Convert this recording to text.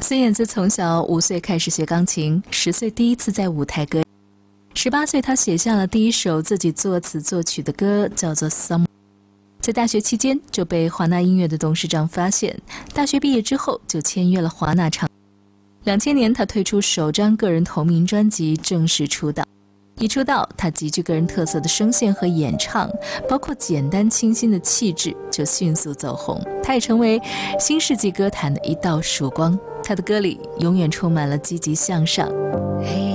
孙燕姿从小5岁开始学钢琴，10岁第一次在舞台歌，18岁她写下了第一首自己作词作曲的歌，叫做《Summer》。在大学期间就被华纳音乐的董事长发现，大学毕业之后就签约了华纳唱。2000年，她推出首张个人同名专辑，正式出道。一出道，她极具个人特色的声线和演唱，包括简单清新的气质，就迅速走红。她也成为新世纪歌坛的一道曙光。她的歌里永远充满了积极向上。